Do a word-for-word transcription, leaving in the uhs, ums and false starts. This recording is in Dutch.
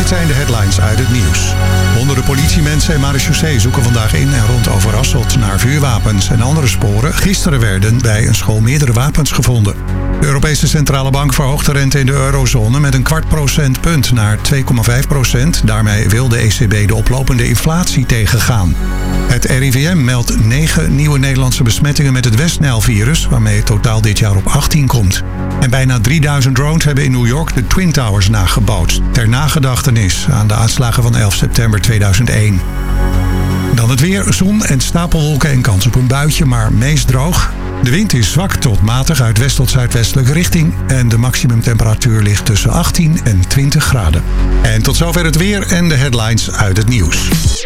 dit zijn de headlines uit het nieuws. Honderden politiemensen en marechaussee zoeken vandaag in en rond Overasselt naar vuurwapens en andere sporen. Gisteren werden bij een school meerdere wapens gevonden. De Europese Centrale Bank verhoogt de rente in de eurozone met een kwart procentpunt naar twee komma vijf procent. Daarmee wil de E C B de oplopende inflatie tegengaan. Het R I V M meldt negen nieuwe Nederlandse besmettingen met het West-Nijl-virus, waarmee het totaal dit jaar op achttien komt. En bijna drieduizend drones hebben in New York de Twin Towers nagebouwd, ter nagedachtenis aan de aanslagen van elf september tweeduizend één. Dan het weer, zon en stapelwolken en kans op een buitje, maar meest droog. De wind is zwak tot matig uit west tot zuidwestelijke richting en de maximumtemperatuur ligt tussen achttien en twintig graden. En tot zover het weer en de headlines uit het nieuws.